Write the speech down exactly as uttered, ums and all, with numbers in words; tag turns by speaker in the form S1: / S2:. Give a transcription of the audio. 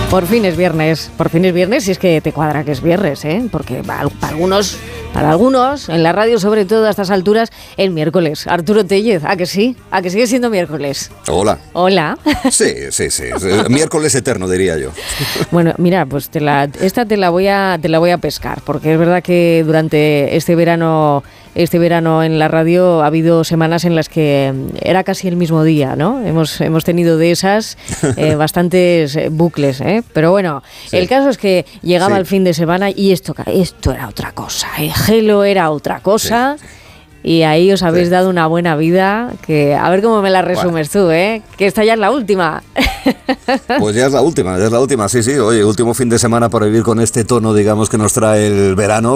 S1: Por fin es viernes, por fin es viernes y es que te cuadra que es viernes, ¿eh? Porque para, para algunos, para algunos, en la radio sobre todo a estas alturas, el miércoles. Arturo Tellez, ¿a que sí? ¿A que sigue siendo miércoles?
S2: Hola.
S1: Hola.
S2: Sí, sí, sí. Miércoles eterno, diría yo.
S1: Bueno, mira, pues te la, esta te la voy a, te la voy a pescar, porque es verdad que durante este verano, este verano en la radio ha habido semanas en las que era casi el mismo día, ¿no? Hemos, hemos tenido de esas eh, bastantes bucles, ¿eh? Pero bueno, sí. El caso es que llegaba sí. el fin de semana y esto, esto era otra cosa, ¿eh? Gelo era otra cosa. Sí. Y ahí os habéis sí. dado una buena vida, que a ver cómo me la resumes bueno. tú, ¿eh? Que esta ya es la última.
S2: Pues ya es la última, ya es la última, sí, sí. Oye, último fin de semana para vivir con este tono, digamos, que nos trae el verano.